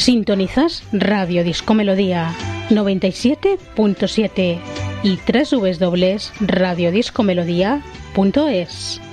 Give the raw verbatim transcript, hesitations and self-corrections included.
Sintonizas Radio Disco Melodía noventa y siete punto siete y doble u doble u doble u punto radio disco melodía punto es.